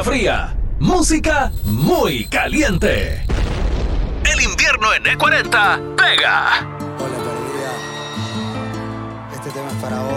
Onda fría, música muy caliente. El invierno en E40 pega. Hola perdida, este tema es para vos.